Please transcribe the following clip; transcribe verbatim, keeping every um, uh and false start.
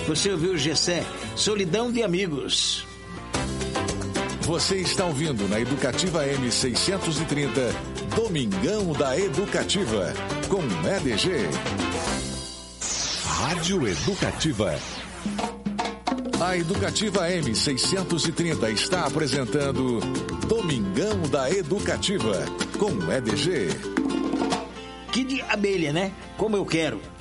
Você ouviu Gessé, Solidão de Amigos. Você está ouvindo na Educativa M seiscentos e trinta, Domingão da Educativa, com E D G. Rádio Educativa. A Educativa M seiscentos e trinta está apresentando Domingão da Educativa, com E D G. Que de abelha, né? Como eu quero.